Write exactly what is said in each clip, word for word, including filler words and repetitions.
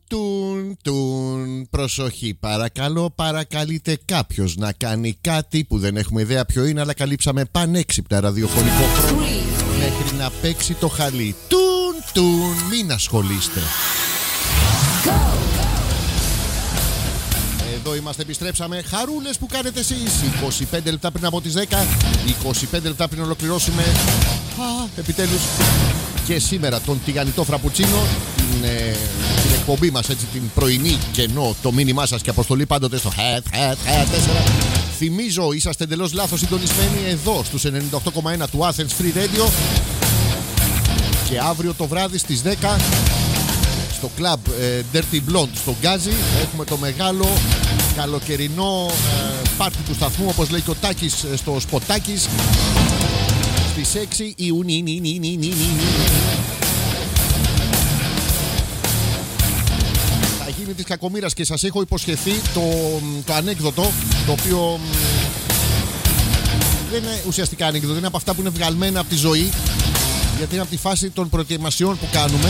τουν, τουν. Προσοχή, παρακαλώ, παρακαλείται κάποιος να κάνει κάτι που δεν έχουμε ιδέα ποιο είναι, αλλά καλύψαμε πανέξυπνα ραδιοφωνικό χρόνο μέχρι να παίξει το χαλί. Τουν, τουν, μην ασχολείστε. Εδώ είμαστε, επιστρέψαμε. Χαρούλες που κάνετε εσείς. είκοσι πέντε λεπτά πριν από τις δέκα, είκοσι πέντε λεπτά πριν ολοκληρώσουμε. Α, επιτέλους. Και σήμερα τον τηγανιτό φραπουτσίνο, την, ε, την εκπομπή μας, έτσι, την πρωινή, κενό το μήνυμά σας και αποστολή πάντοτε στο χατ χατ χατ τέσσερα. Θυμίζω, είσαστε εντελώς λάθος συντονισμένοι εδώ στους ενενήντα οκτώ κόμμα ένα του Athens Free Radio. Και αύριο το βράδυ στις δέκα στο κλαμπ ε, Dirty Blonde στο Γκάζι έχουμε το μεγάλο καλοκαιρινό ε, πάρτι του σταθμού, όπως λέει και ο Τάκης ε, στο Σποτάκης, στις έξι Ιουνίου. Θα γίνει της κακομοίρας και σας έχω υποσχεθεί το, το ανέκδοτο, το οποίο δεν είναι ουσιαστικά ανέκδοτο, είναι από αυτά που είναι βγαλμένα από τη ζωή, γιατί είναι από τη φάση των προετοιμασιών που κάνουμε.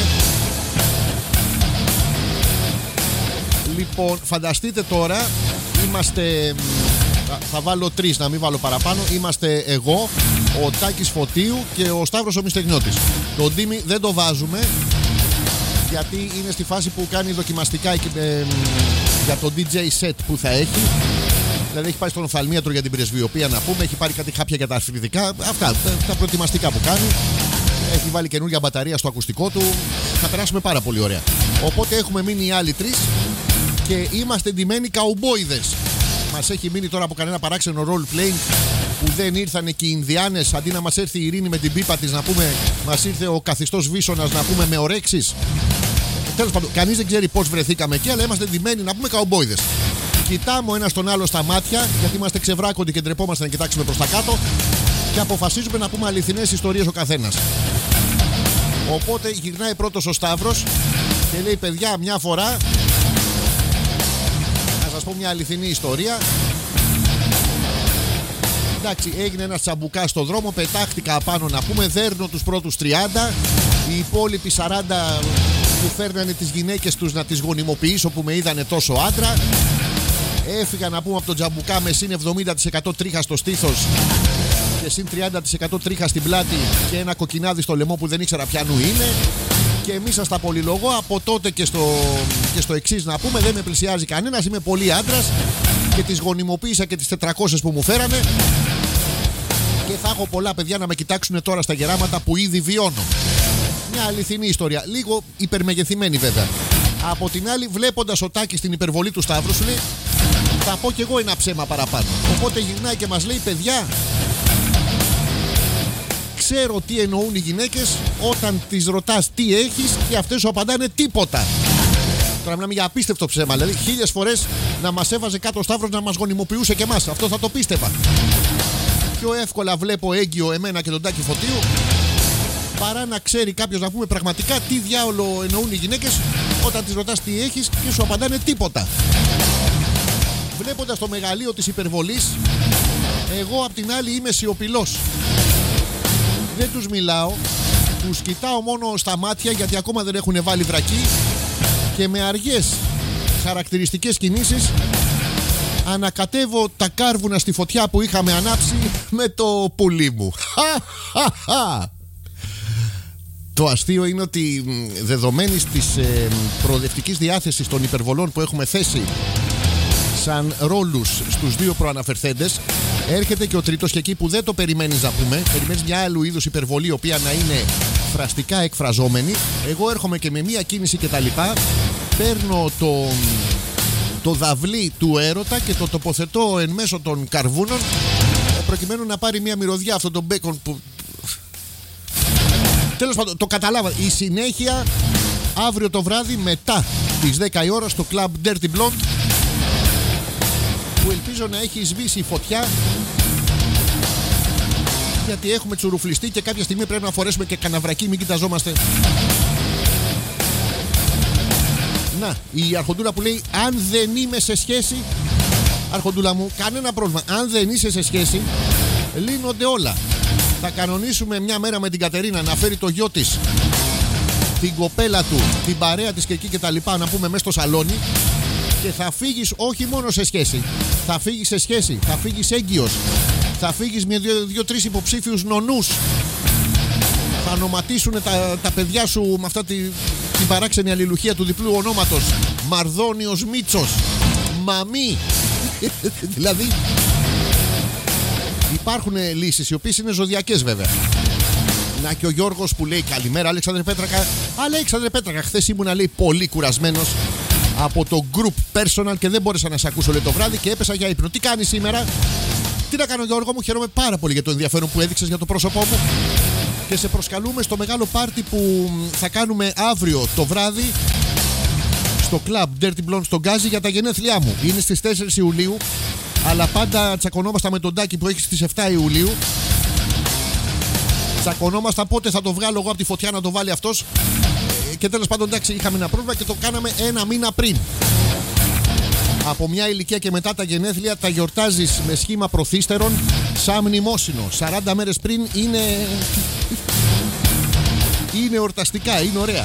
Λοιπόν, φανταστείτε τώρα, είμαστε, θα βάλω τρεις, να μην βάλω παραπάνω. Είμαστε εγώ, ο Τάκης Φωτίου και ο Σταύρος ο Μυστεγνιώτης. Τον Τίμη δεν το βάζουμε, γιατί είναι στη φάση που κάνει δοκιμαστικά ε, για το ντι τζέι set που θα έχει. Δηλαδή έχει πάει στον οφθαλμίατρο για την πρεσβειοποία, να πούμε, έχει πάρει κάτι χάπια για τα αρθριτικά. Αυτά, τα προετοιμαστικά που κάνει. Έχει βάλει καινούργια μπαταρία στο ακουστικό του. Θα περάσουμε πάρα πολύ ωραία. Οπότε έχουμε μείνει οι άλλοι τρεις και είμαστε ντυμένοι καουμπόιδες. Μας έχει μείνει τώρα από κανένα παράξενο role playing που δεν ήρθανε και οι Ινδιάνες. Αντί να μας έρθει η Ειρήνη με την πίπα της, να πούμε, μας ήρθε ο καθιστός Βίσωνας, να πούμε, με ορέξεις. Τέλος πάντων, κανείς δεν ξέρει πώς βρεθήκαμε εκεί, αλλά είμαστε ντυμένοι, να πούμε, καουμπόιδες. Κοιτάμε ο ένας τον άλλο στα μάτια, γιατί είμαστε ξεβράκοντοι και ντρεπόμαστε να κοιτάξουμε προς τα κάτω, και αποφασίζουμε να πούμε αληθινές ιστορίες ο καθένας. Οπότε γυρνάει πρώτος ο Σταύρος και λέει: παιδιά, μια φορά, να σας πω μια αληθινή ιστορία. Εντάξει, έγινε ένας τσαμπουκάς στο δρόμο, πετάχτηκα απάνω, να πούμε, δέρνω τους πρώτους τριάντα, οι υπόλοιποι σαράντα που φέρνανε τις γυναίκες τους να τις γονιμοποιήσω που με είδανε τόσο άντρα. Έφυγα, να πούμε, από τον τζαμπουκά με συν εβδομήντα τοις εκατό τρίχα στο στήθος και συν τριάντα τοις εκατό τρίχα στην πλάτη και ένα κοκκινάδι στο λαιμό που δεν ήξερα ποιανού είναι. Και μη σας τα πολυλογώ, από τότε και στο, και στο εξής, να πούμε, δεν με πλησιάζει κανένας, είμαι πολύ άντρας και τις γονιμοποίησα και τις τετρακόσιες που μου φέρανε. Και θα έχω πολλά παιδιά να με κοιτάξουν τώρα στα γεράματα που ήδη βιώνω. Μια αληθινή ιστορία, λίγο υπερμεγεθυμένη βέβαια. Από την άλλη, βλέποντας ο Τάκης την υπερβολή του Σταύρου, σου λέει: θα πω κι εγώ ένα ψέμα παραπάνω. Οπότε γυρνάει και μας λέει: παιδιά, ξέρω τι εννοούν οι γυναίκες όταν τις ρωτάς τι έχεις και αυτές σου απαντάνε τίποτα. Τώρα μιλάμε για απίστευτο ψέμα. Δηλαδή, χίλιες φορές να μας έβαζε κάτω ο Σταύρος να μας γονιμοποιούσε και εμάς. Αυτό θα το πίστευα. Πιο εύκολα βλέπω έγκυο εμένα και τον Τάκη Φωτίου, παρά να ξέρει κάποιος, να πούμε, πραγματικά τι διάολο εννοούν οι γυναίκες όταν τις ρωτάς τι έχεις και σου απαντάνε τίποτα. Βλέποντας το μεγαλείο της υπερβολής, εγώ απ' την άλλη είμαι σιωπηλός. Δεν τους μιλάω, τους κοιτάω μόνο στα μάτια, γιατί ακόμα δεν έχουν βάλει βρακί, και με αργές χαρακτηριστικές κινήσεις ανακατεύω τα κάρβουνα στη φωτιά που είχαμε ανάψει με το πουλί μου. Το αστείο είναι ότι, δεδομένης της ε, προοδευτικής διάθεσης των υπερβολών που έχουμε θέσει σαν ρόλους στους δύο προαναφερθέντες, έρχεται και ο τρίτος, και εκεί που δεν το περιμένεις, να πούμε, περιμένεις μια άλλου είδους υπερβολή, η οποία να είναι φραστικά εκφραζόμενη. Εγώ έρχομαι και με μια κίνηση και τα λοιπά, παίρνω το, το δαυλί του έρωτα και το τοποθετώ εν μέσω των καρβούνων, προκειμένου να πάρει μια μυρωδιά αυτό το μπέκον που... Τέλος πάντων, το καταλάβατε. Η συνέχεια αύριο το βράδυ μετά τις δέκα η ώρα στο Club Dirty Blonde, που ελπίζω να έχει σβήσει η φωτιά, γιατί έχουμε τσουρουφλιστεί και κάποια στιγμή πρέπει να φορέσουμε και καναβρακί, μην κοιταζόμαστε. Να, η Αρχοντούλα που λέει: αν δεν είμαι σε σχέση, Αρχοντούλα μου, κανένα πρόβλημα. Αν δεν είσαι σε σχέση, λύνονται όλα. Θα κανονίσουμε μια μέρα με την Κατερίνα να φέρει το γιο της την κοπέλα του, την παρέα της και εκεί και τα λοιπά, να πούμε, μέσα στο σαλόνι, και θα φύγεις όχι μόνο σε σχέση, θα φύγεις σε σχέση, θα φύγεις έγκυος, θα φύγεις με δύο-τρεις δύο, υποψήφιους νονούς, θα ονοματίσουν τα, τα παιδιά σου με αυτά τη, την παράξενη αλληλουχία του διπλού ονόματος, Μαρδόνιος Μίτσος, Μαμή. Δηλαδή υπάρχουν λύσεις οι οποίες είναι ζωδιακές βέβαια. Να και ο Γιώργος που λέει καλημέρα Αλέξανδρε Πέτρακα. Αλέξανδρε Πέτρακα, χθες ήμουνα, λέει, πολύ κουρασμένος από το group personal και δεν μπόρεσα να σε ακούσω, λέει, το βράδυ και έπεσα για ύπνο. Τι κάνεις σήμερα? Τι να κάνω, Γιώργο μου, χαίρομαι πάρα πολύ για το ενδιαφέρον που έδειξες για το πρόσωπό μου και σε προσκαλούμε στο μεγάλο πάρτι που θα κάνουμε αύριο το βράδυ στο club Dirty Blonde στο Γκάζι για τα γενέθλιά μου. Είναι στις τέσσερις Ιουλίου, αλλά πάντα τσακωνόμασταν με τον Τάκη που έχει στις επτά Ιουλίου. Τσακωνόμασταν πότε θα το βγάλω εγώ από τη φωτιά να το βάλει αυτός. Και τέλος πάντων, εντάξει, είχαμε ένα πρόβλημα και το κάναμε ένα μήνα πριν. Από μια ηλικία και μετά τα γενέθλια τα γιορτάζεις με σχήμα προθύστερων σαν μνημόσυνο. σαράντα μέρες πριν είναι... είναι εορταστικά, είναι ωραία.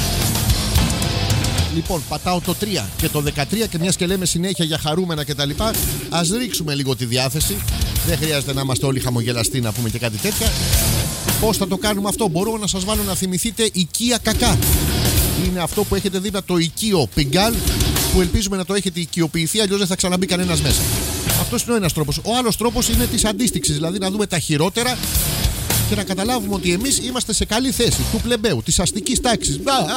Λοιπόν, πατάω το τρία και το δεκατρία και μιας και λέμε συνέχεια για χαρούμενα κτλ. Ας ρίξουμε λίγο τη διάθεση. Δεν χρειάζεται να είμαστε όλοι χαμογελαστοί να πούμε και κάτι τέτοια. Πώς θα το κάνουμε αυτό? Μπορώ να σας βάλω να θυμηθείτε οικία κακά. Είναι αυτό που έχετε δίπλα, το οικείο Πιγκάλ, που ελπίζουμε να το έχετε οικειοποιηθεί, αλλιώς δεν θα ξαναμπεί κανένας μέσα. Αυτός είναι ο ένας τρόπος. Ο άλλος τρόπος είναι της αντίστοιξης, δηλαδή να δούμε τα χειρότερα και να καταλάβουμε ότι εμείς είμαστε σε καλή θέση του πλεμπαίου, της αστικής τάξης.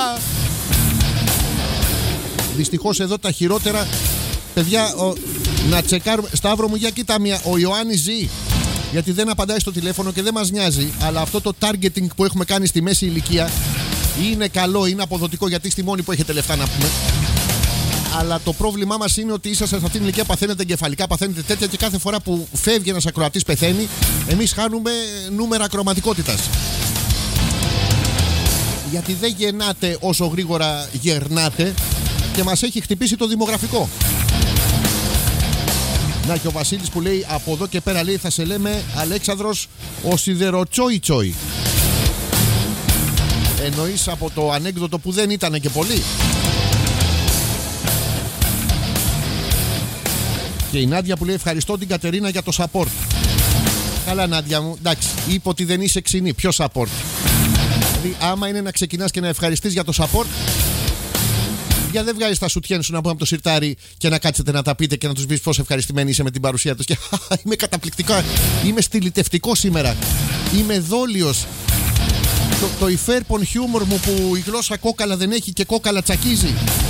Δυστυχώς εδώ τα χειρότερα, παιδιά, ο, να τσεκάρουμε. Σταύρο μου, για κοίτα μία. Ο Ιωάννης ζει, γιατί δεν απαντάει στο τηλέφωνο και δεν μας νοιάζει, αλλά αυτό το targeting που έχουμε κάνει στη μέση ηλικία είναι καλό, είναι αποδοτικό, γιατί στη μόνη που έχετε λεφτά να πούμε. Αλλά το πρόβλημά μας είναι ότι είσαστε σε αυτήν την ηλικία, παθαίνετε εγκεφαλικά, παθαίνετε τέτοια και κάθε φορά που φεύγει ένας ακροατής πεθαίνει, εμείς χάνουμε νούμερα ακροματικότητας. Γιατί δεν γεννάτε όσο γρήγορα γερνάτε και μας έχει χτυπήσει το δημογραφικό. Να και ο Βασίλης που λέει από εδώ και πέρα, λέει, θα σε λέμε Αλέξανδρος ο Σιδεροτσόι Τσόι. Εννοείς από το ανέκδοτο που δεν ήταν και πολύ. Και η Νάντια που λέει ευχαριστώ την Κατερίνα για το support. Καλά Νάντια μου, εντάξει, είπε ότι δεν είσαι ξινή. Ποιο support? Δηλαδή άμα είναι να ξεκινάς και να ευχαριστείς για το support, για δεν βγάζεις τα σουτιέν σου να πούμε από το σιρτάρι και να κάτσετε να τα πείτε και να τους πεις πόσο ευχαριστημένοι είσαι με την παρουσία τους. Και είμαι καταπληκτικό, είμαι στυλιτευτικό σήμερα, είμαι δόλιος. Το, το υφέρπον χιούμορ μου που η γλώσσα κόκαλα δεν έχει και κόκαλα τσακίζει.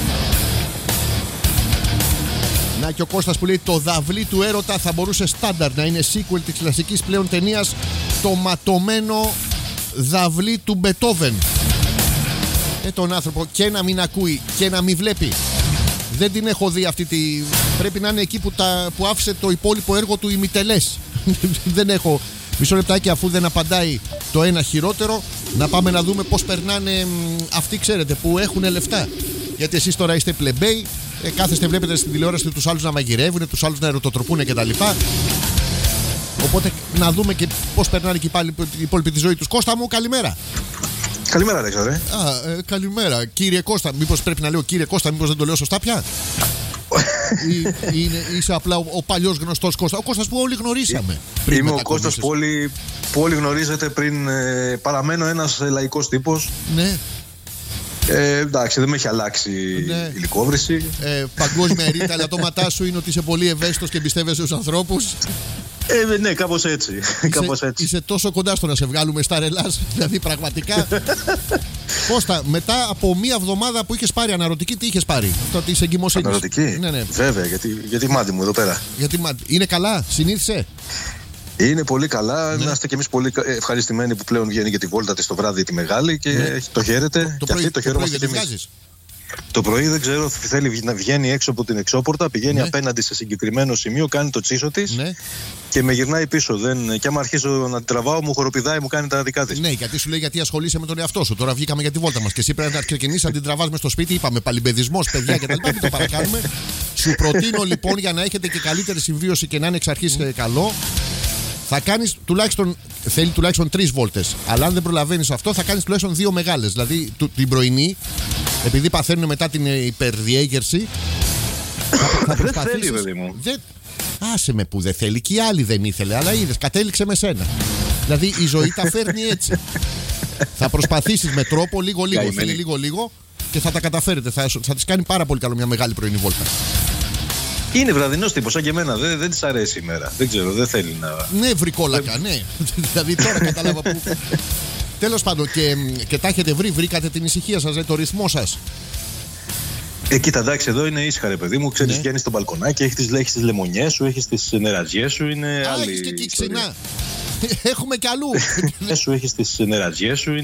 Να και ο Κώστας που λέει το δαυλί του έρωτα θα μπορούσε στάνταρ να είναι sequel της κλασικής πλέον ταινίας το ματωμένο δαυλί του Μπετόβεν. Ε, τον άνθρωπο και να μην ακούει και να μην βλέπει. Δεν την έχω δει αυτή τη... Πρέπει να είναι εκεί που, τα... που άφησε το υπόλοιπο έργο του ημιτελές. Δεν έχω... Μισό λεπτάκι, αφού δεν απαντάει το ένα χειρότερο, να πάμε να δούμε πώς περνάνε αυτοί, ξέρετε, που έχουν λεφτά. Γιατί εσείς τώρα είστε πλεμπέοι, ε, κάθεστε, βλέπετε στην τηλεόραση τους άλλους να μαγειρεύουν, τους άλλους να ερωτοτροπούν κτλ. Οπότε να δούμε και πώς περνάνε και πάλι η υπόλοιπη τη ζωή τους. Κώστα μου, καλημέρα. Καλημέρα, Αλέξανδρε. Α, ε, καλημέρα, κύριε Κώστα. Μήπως πρέπει να λέω κύριε Κώστα, μήπως δεν το λέω σωστά πια? Ή, είναι, είσαι απλά ο, ο παλιός γνωστός Κώστα. Ο Κώστας που όλοι γνωρίσαμε. Είμαι ο Κώστας που όλοι, που όλοι γνωρίζετε πριν. Ε, παραμένω ένας λαϊκός τύπος. Ναι. Ε, εντάξει, δεν με έχει αλλάξει ναι. η λυκόβρηση. Ε, παγκόσμια ρήτα, αλλά το ματά σου είναι ότι είσαι πολύ ευαίσθητος και εμπιστεύεσαι στους ανθρώπους. Ε, ναι, κάπως έτσι. Είσαι, κάπως έτσι. Είσαι τόσο κοντά στο να σε βγάλουμε στα ρελάς, δηλαδή πραγματικά. Κώστα, μετά από μία εβδομάδα που είχες πάρει αναρωτική, τι είχες πάρει? Αυτό ότι είσαι εγκυμοσύνης. Αναρωτική. Ναι, ναι. Βέβαια, γιατί, γιατί μάτι μου εδώ πέρα. Γιατί μάτι. Είναι καλά, συνήθισε. Είναι πολύ καλά. Ναι. Είμαστε κι εμείς πολύ ευχαριστημένοι που πλέον βγαίνει για τη βόλτα της το βράδυ τη μεγάλη και ναι. το χαίρεται. Το, το και πρωί, αυτή το χαιρόμαστε κι εμείς. Το πρωί δεν ξέρω, θέλει να βγαίνει έξω από την εξώπορτα, πηγαίνει ναι. απέναντι σε συγκεκριμένο σημείο, κάνει το τσίσο της ναι. και με γυρνάει πίσω. Δεν... Και άμα αρχίσω να την τραβάω, μου χοροπηδάει, μου κάνει τα δικά της. Ναι, γιατί σου λέει γιατί ασχολείσαι με τον εαυτό σου. Τώρα βγήκαμε για τη βόλτα μας και εσύ πρέπει να ξεκινήσει να την τραβάς μες στο σπίτι. Είπαμε παλιμπεδισμός, παιδιά κτλ. Μην το παρακάνουμε. Σου προτείνω λοιπόν για να έχετε και καλύτερη συμβίωση και να είναι εξ αρχής mm. καλό. Θα κάνεις τουλάχιστον θέλει τουλάχιστον τρεις βόλτες. Αλλά αν δεν προλαβαίνεις αυτό, θα κάνεις τουλάχιστον δύο μεγάλες. Δηλαδή την πρωινή, επειδή παθαίνουν μετά την υπερδιέγερση. Θα, θα δεν θέλει, παιδί μου. Δεν... Άσε με που δεν θέλει, και η άλλη δεν ήθελε, αλλά είδες, κατέληξε με σένα. Δηλαδή η ζωή τα φέρνει έτσι. Θα προσπαθήσεις με τρόπο λίγο-λίγο, θέλει λίγο-λίγο και θα τα καταφέρετε. Θα, θα της κάνει πάρα πολύ καλό μια μεγάλη πρωινή βόλτα. Είναι βραδινός τύπος, σαν και εμένα. Δεν, δεν της αρέσει η μέρα. Δεν ξέρω, δεν θέλει να. Ναι, βρικόλακα, ναι. Δηλαδή τώρα κατάλαβα που. Τέλος πάντων, και, και τα έχετε βρει, βρήκατε την ησυχία σας, το ρυθμό σας. Ε, κοίτα, εντάξει, εδώ είναι ίσχα, ρε παιδί μου. Ξέρεις, ναι. Βγαίνεις στο μπαλκονάκι, έχεις τις, έχεις τις λεμονιές σου, έχεις τις νεραζιές σου. Είναι Α, άλλη έχεις και εκεί ιστορία. ξινά. Έχουμε κι αλλού. Σου έχεις τις νεραζιές σου.